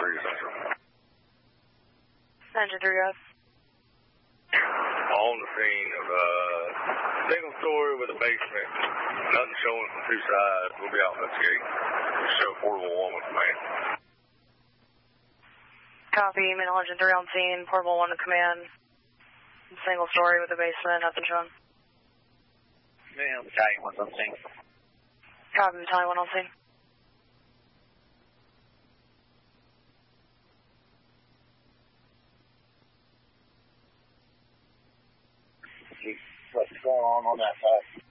Central. Engine 3 up. On the scene of a single story with a basement. Nothing showing from two sides. We'll be out investigating. Show portable 1 with command. Copy, middle engine 3 on scene, portable 1 to command. Single story with a basement, nothing showing. Yeah, battalion 1's on scene. Copy, battalion 1 on scene. What's going on that side?